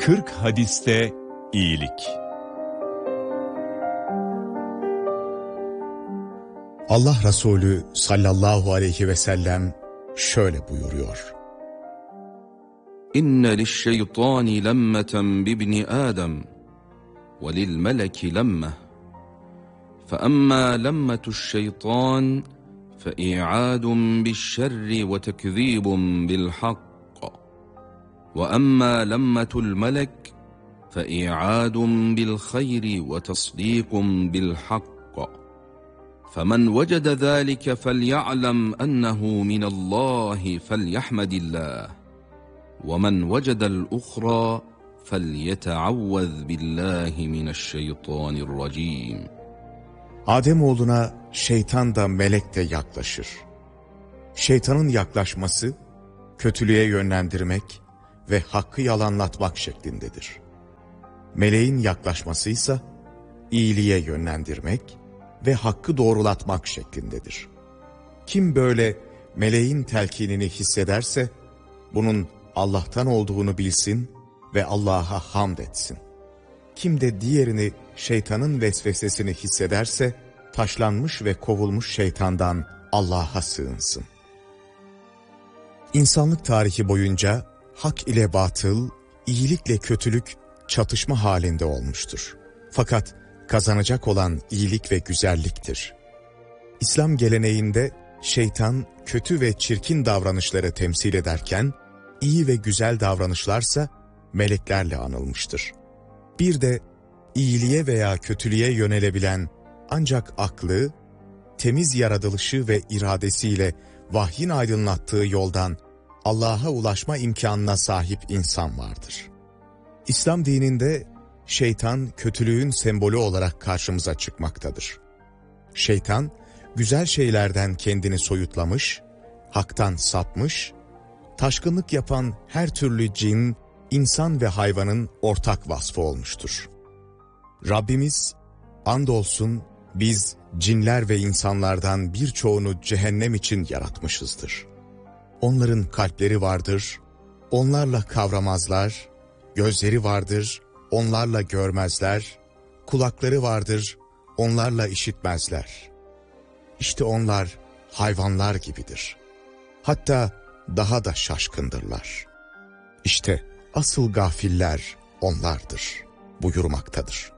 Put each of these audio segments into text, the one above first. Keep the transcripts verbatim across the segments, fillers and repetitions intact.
kırk hadiste iyilik. Allah Resulü sallallahu aleyhi ve sellem şöyle buyuruyor. İnne lişşeytani lemmeten bibni Adem ve lil meleki lemme. فأما لمة الشيطان فإعاد بالشر وتكذيب بالحق وأما لمة الملك فإعاد بالخير وتصديق بالحق فمن وجد ذلك فليعلم أنه من الله فليحمد الله ومن وجد الأخرى فليتعوذ بالله من الشيطان الرجيم. Ademoğluna şeytan da melek de yaklaşır. Şeytanın yaklaşması, kötülüğe yönlendirmek ve hakkı yalanlatmak şeklindedir. Meleğin yaklaşması ise iyiliğe yönlendirmek ve hakkı doğrulatmak şeklindedir. Kim böyle meleğin telkinini hissederse, bunun Allah'tan olduğunu bilsin ve Allah'a hamd etsin. Kim de diğerini şeytanın vesvesesini hissederse, taşlanmış ve kovulmuş şeytandan Allah'a sığınsın. İnsanlık tarihi boyunca hak ile batıl, iyilikle kötülük çatışma halinde olmuştur. Fakat kazanacak olan iyilik ve güzelliktir. İslam geleneğinde şeytan kötü ve çirkin davranışları temsil ederken, iyi ve güzel davranışlarsa meleklerle anılmıştır. Bir de iyiliğe veya kötülüğe yönelebilen ancak aklı, temiz yaratılışı ve iradesiyle vahyin aydınlattığı yoldan Allah'a ulaşma imkanına sahip insan vardır. İslam dininde şeytan kötülüğün sembolü olarak karşımıza çıkmaktadır. Şeytan, güzel şeylerden kendini soyutlamış, haktan sapmış, taşkınlık yapan her türlü cin, insan ve hayvanın ortak vasfı olmuştur. Rabbimiz, andolsun biz cinler ve insanlardan birçoğunu cehennem için yaratmışızdır. Onların kalpleri vardır, onlarla kavramazlar, gözleri vardır, onlarla görmezler, kulakları vardır, onlarla işitmezler. İşte onlar hayvanlar gibidir. Hatta daha da şaşkındırlar. İşte asıl gafiller onlardır buyurmaktadır.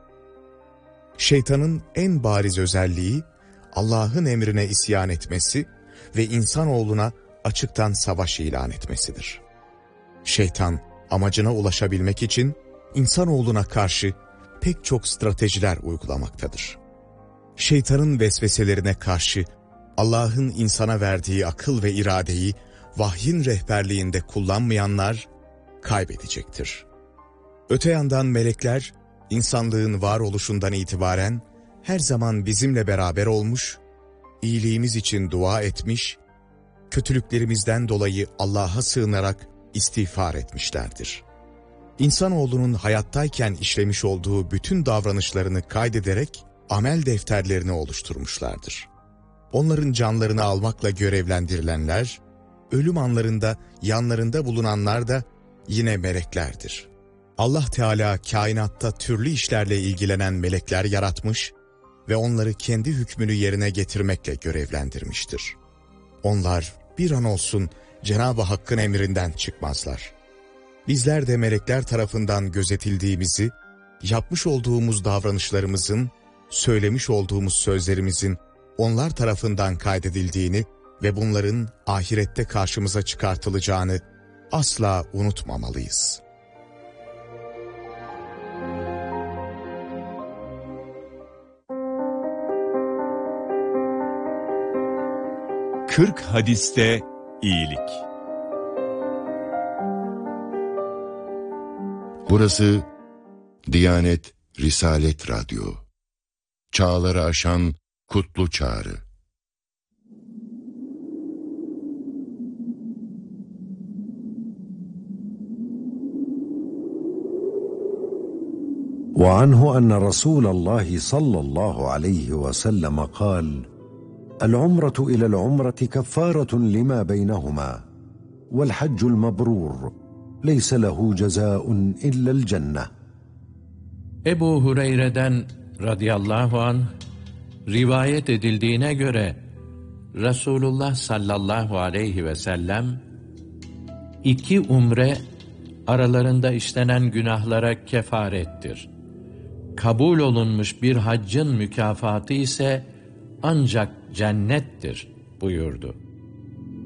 Şeytanın en bariz özelliği Allah'ın emrine isyan etmesi ve insanoğluna açıktan savaş ilan etmesidir. Şeytan amacına ulaşabilmek için insanoğluna karşı pek çok stratejiler uygulamaktadır. Şeytanın vesveselerine karşı Allah'ın insana verdiği akıl ve iradeyi vahyin rehberliğinde kullanmayanlar kaybedecektir. Öte yandan melekler, insanlığın varoluşundan itibaren her zaman bizimle beraber olmuş, iyiliğimiz için dua etmiş, kötülüklerimizden dolayı Allah'a sığınarak istiğfar etmişlerdir. İnsanoğlunun hayattayken işlemiş olduğu bütün davranışlarını kaydederek amel defterlerini oluşturmuşlardır. Onların canlarını almakla görevlendirilenler, ölüm anlarında yanlarında bulunanlar da yine meleklerdir. Allah Teala kainatta türlü işlerle ilgilenen melekler yaratmış ve onları kendi hükmünü yerine getirmekle görevlendirmiştir. Onlar bir an olsun Cenab-ı Hakk'ın emrinden çıkmazlar. Bizler de melekler tarafından gözetildiğimizi, yapmış olduğumuz davranışlarımızın, söylemiş olduğumuz sözlerimizin onlar tarafından kaydedildiğini ve bunların ahirette karşımıza çıkartılacağını asla unutmamalıyız. kırk hadiste iyilik. Burası Diyanet Risalet Radyo. Çağları aşan kutlu çağrı. وعنه أن رسول الله صلى الله عليه وسلم قال: العمرة إلى العمرة كفارة لما بينهما، والحج المبرور ليس له جزاء إلا الجنة. Ebu Hureyre'den radıyallahu anh rivayet edildiğine göre Resulullah sallallahu aleyhi ve sellem iki umre aralarında işlenen günahlara kefarettir. Kabul olunmuş bir haccın mükafatı ise ancak cennettir buyurdu.